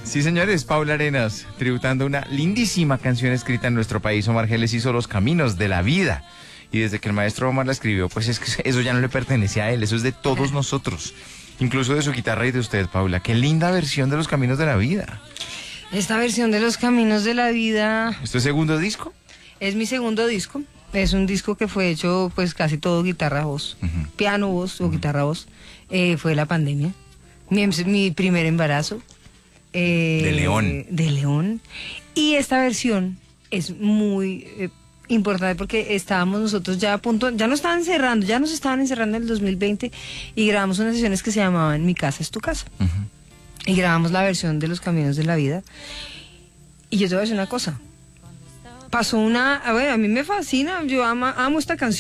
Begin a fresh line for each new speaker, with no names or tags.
Sí, señores, Paula Arenas, tributando una lindísima canción escrita en nuestro país. Omar Geles hizo Los Caminos de la Vida. Y desde que el maestro Omar la escribió, pues es que eso ya no le pertenece a él, eso es de todos nosotros. Incluso de su guitarra y de usted, Paula. Qué linda versión de Los Caminos de la Vida.
Esta versión de Los Caminos de la Vida...
¿Esto es segundo disco?
Es mi segundo disco. Es un disco que fue hecho pues casi todo guitarra-voz. Piano-voz o guitarra-voz. Fue la pandemia. Mi primer embarazo.
De León.
De León. Y esta versión es muy importante porque estábamos nosotros ya a punto, ya nos estaban encerrando en el 2020 y grabamos unas sesiones que se llamaban Mi Casa es Tu Casa. Y grabamos la versión de Los Caminos de la Vida. Y yo te voy a decir una cosa. Pasó a mí me fascina, yo amo esta canción.